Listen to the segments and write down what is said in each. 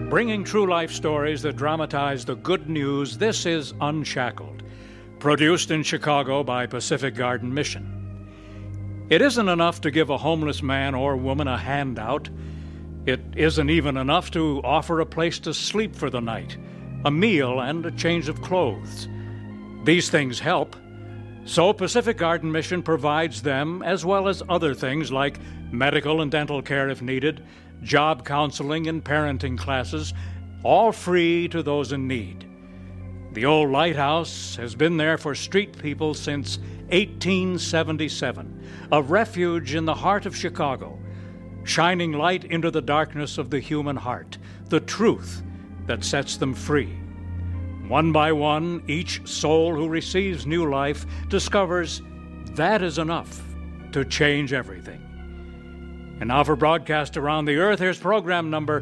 Bringing true-life stories that dramatize the good news, this is Unshackled, produced in Chicago by Pacific Garden Mission. It isn't enough to give a homeless man or woman a handout. It isn't even enough to offer a place to sleep for the night, a meal, and a change of clothes. These things help. So Pacific Garden Mission provides them, as well as other things like medical and dental care if needed, job counseling and parenting classes, all free to those in need. The old lighthouse has been there for street people since 1877, a refuge in the heart of Chicago, shining light into the darkness of the human heart, the truth that sets them free. One by one, each soul who receives new life discovers that is enough to change everything. And now for broadcast around the earth, here's program number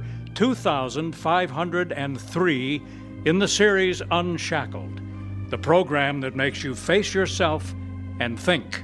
2503 in the series Unshackled, the program that makes you face yourself and think.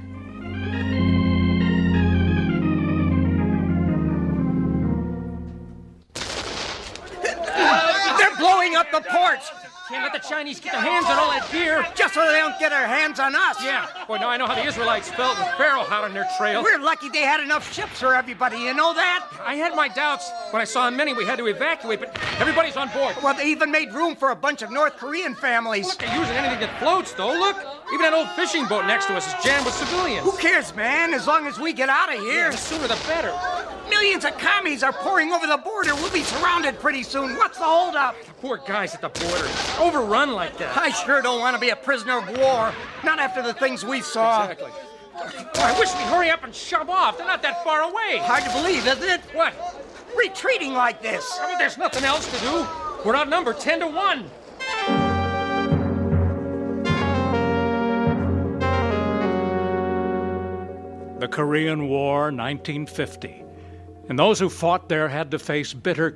They're blowing up the ports! Can't let the Chinese get their hands on all that gear. Just so they don't get their hands on us. Yeah. Boy, now I know how the Israelites felt with Pharaoh hot on their trail. We're lucky they had enough ships for everybody, you know that? I had my doubts when I saw how many we had to evacuate, but everybody's on board. Well, they even made room for a bunch of North Korean families. Look, they're using anything that floats, though. Look, even that old fishing boat next to us is jammed with civilians. Who cares, man? As long as we get out of here. Yeah, the sooner the better. Millions of commies are pouring over the border. We'll be surrounded pretty soon. What's the holdup? The poor guys at the border. Overrun like that. I sure don't want to be a prisoner of war. Not after the things we saw. Exactly. I wish we'd hurry up and shove off. They're not that far away. Hard to believe, isn't it? What? Retreating like this. I mean, there's nothing else to do. We're outnumbered 10-1. The Korean War, 1950. And those who fought there had to face bitter